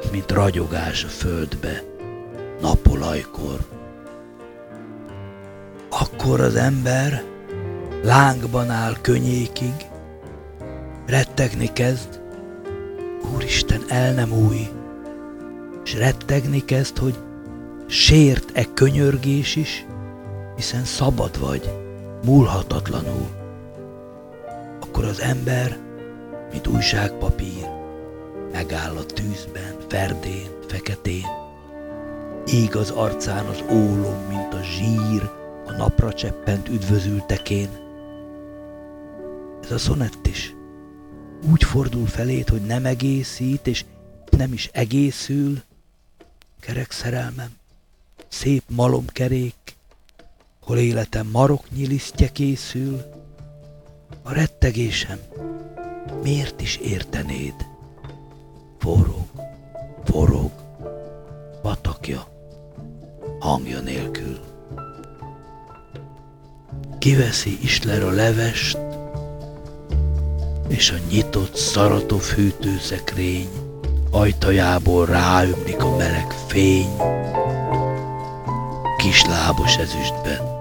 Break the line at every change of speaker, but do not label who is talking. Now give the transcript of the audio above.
volt, mint ragyogás a földbe, napolajkor. Akkor az ember lángban áll könnyékig, rettegni kezd, Úristen, el nem új, s rettegni kezd, hogy sért-e könyörgés is, hiszen szabad vagy, múlhatatlanul. Akkor az ember, mint újságpapír, megáll a tűzben, ferdén, feketén, ég az arcán az ólom, mint a zsír a napra cseppent üdvözültekén. Ez a szonett is úgy fordul felét, hogy nem egészít, és nem is egészül. Kerek szerelmem, szép malomkerék, hol életem maroknyi lisztje készül, a rettegésem miért is értenéd? Forog, forog, patakja, hangja nélkül. Kiveszi Isler a levest, és a nyitott Szaratov hűtőszekrény ajtajából ráömlik a meleg fény, kislábos ezüstben.